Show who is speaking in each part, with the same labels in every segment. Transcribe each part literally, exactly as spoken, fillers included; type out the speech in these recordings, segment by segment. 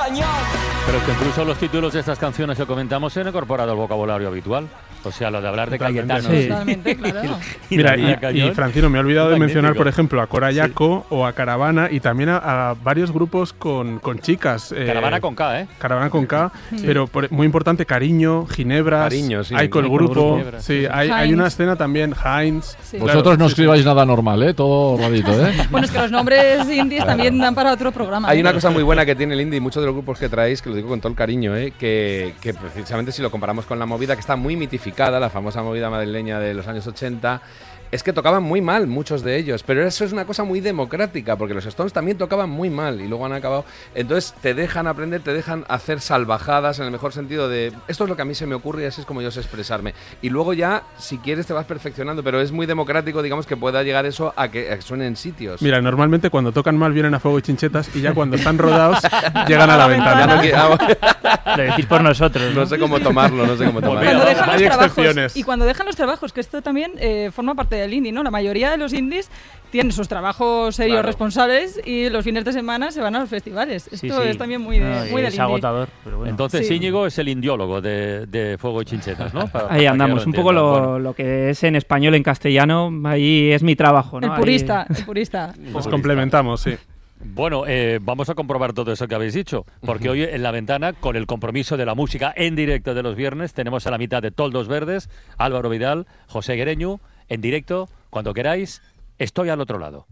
Speaker 1: cañón.
Speaker 2: Pero que incluso los títulos de estas canciones que comentamos se han incorporado al vocabulario habitual. O sea, lo de hablar de Cayetano.
Speaker 3: Sí.
Speaker 4: Totalmente, claro.
Speaker 2: y
Speaker 3: Mira,
Speaker 2: David
Speaker 3: y, y Francino, me he olvidado de
Speaker 2: Magnífico.
Speaker 3: mencionar, por ejemplo, a Cora Yaco o a Caravana y también a, a varios grupos con, con chicas. eh,
Speaker 2: Caravana con K, ¿eh?
Speaker 3: Caravana con K, pero por- muy importante, Cariño, Ginebras,
Speaker 5: Cariño, sí.
Speaker 3: Aiko el
Speaker 5: Aiko el
Speaker 3: grupo.
Speaker 2: grupo. Ginebras,
Speaker 3: Sí,
Speaker 2: sí.
Speaker 3: hay, hay
Speaker 4: Heinz.
Speaker 3: una escena también, Heinz.
Speaker 4: Sí.
Speaker 3: Claro,
Speaker 6: Vosotros no
Speaker 3: sí, sí.
Speaker 6: escribáis nada normal, ¿eh? Todo radito, ¿eh?
Speaker 4: Bueno, es que los nombres indies también dan para otro programa.
Speaker 5: Hay
Speaker 4: ¿eh?
Speaker 5: una cosa muy buena que tiene el indie y muchos de los grupos que traéis, que lo digo con todo el cariño, ¿eh? que, que precisamente si lo comparamos con la movida, que está muy mitificada, la famosa movida madrileña de los años ochenta, es que tocaban muy mal muchos de ellos, pero eso es una cosa muy democrática, porque los Stones también tocaban muy mal y luego han acabado. Entonces te dejan aprender, te dejan hacer salvajadas en el mejor sentido de esto es lo que a mí se me ocurre y así es como yo sé expresarme. Y luego ya, si quieres, te vas perfeccionando, pero es muy democrático, digamos, que pueda llegar eso a que, a que suene en sitios.
Speaker 3: Mira, normalmente cuando tocan mal vienen a Fuego y Chinchetas y ya cuando están rodados llegan a la
Speaker 5: Ya
Speaker 3: ventana.
Speaker 5: no quiero-
Speaker 7: Lo decís por nosotros, ¿no?
Speaker 5: no sé cómo tomarlo, no sé cómo tomarlo.
Speaker 4: Cuando
Speaker 2: Mira,
Speaker 4: dejan
Speaker 3: hay
Speaker 4: los trabajos,
Speaker 3: excepciones.
Speaker 4: y cuando dejan los trabajos, que esto también eh, forma parte del indie, ¿no? La mayoría de los indies tienen sus trabajos serios,
Speaker 5: Claro.
Speaker 4: responsables, y los fines de semana se van a los festivales. Esto
Speaker 7: Sí, sí.
Speaker 4: es también muy, de,
Speaker 7: No, y
Speaker 4: muy del
Speaker 7: es
Speaker 4: indie.
Speaker 7: agotador, pero bueno.
Speaker 2: Entonces
Speaker 4: Sí.
Speaker 2: Íñigo es el indiólogo de, de Fuego y Chinchetas, ¿no? Para- para
Speaker 7: Ahí
Speaker 2: que
Speaker 7: andamos,
Speaker 2: lo
Speaker 7: un poco
Speaker 2: entiendan.
Speaker 7: lo,
Speaker 2: Bueno,
Speaker 7: lo que es en español, en castellano, ahí es mi trabajo, ¿no?
Speaker 4: El
Speaker 7: Ahí-
Speaker 4: purista, el purista.
Speaker 3: Nos complementamos, sí.
Speaker 2: Bueno, eh, vamos a comprobar todo eso que habéis dicho, porque hoy en La Ventana, con el compromiso de la música en directo de los viernes, tenemos a la mitad de Toldos Verdes, Álvaro Vidal, José Guereñu, en directo, cuando queráis, estoy al otro lado.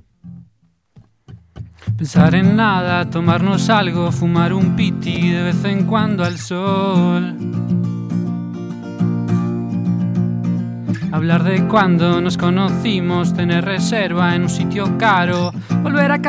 Speaker 8: Pensar en nada, tomarnos algo, fumar un piti de vez en cuando al sol. Hablar de cuando nos conocimos, tener reserva en un sitio caro, volver a casa.